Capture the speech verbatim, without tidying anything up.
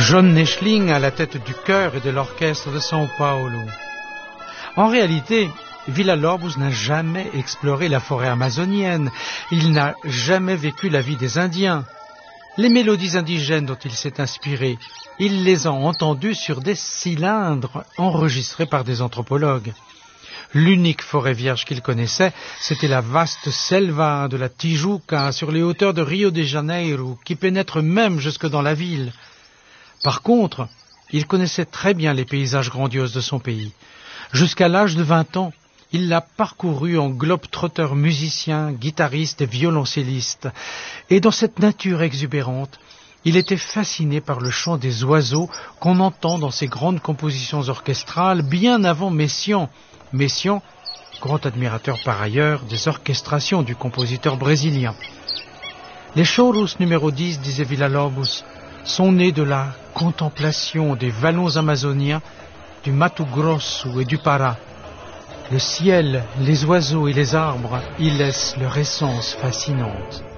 John Neschling à la tête du chœur et de l'orchestre de São Paulo. En réalité, Villa-Lobos n'a jamais exploré la forêt amazonienne. Il n'a jamais vécu la vie des Indiens. Les mélodies indigènes dont il s'est inspiré, il les a entendues sur des cylindres enregistrés par des anthropologues. L'unique forêt vierge qu'il connaissait, c'était la vaste selva de la Tijuca sur les hauteurs de Rio de Janeiro, qui pénètre même jusque dans la ville. Par contre, il connaissait très bien les paysages grandioses de son pays. Jusqu'à l'âge de vingt ans, il l'a parcouru en globe-trotteur musicien, guitariste et violoncelliste. Et dans cette nature exubérante, il était fasciné par le chant des oiseaux qu'on entend dans ses grandes compositions orchestrales bien avant Messiaen. Messiaen, grand admirateur par ailleurs des orchestrations du compositeur brésilien. Les chorus numéro dix, disait Villa-Lobos, sont nés de la contemplation des vallons amazoniens, du Mato Grosso et du Pará. Le ciel, les oiseaux et les arbres y laissent leur essence fascinante.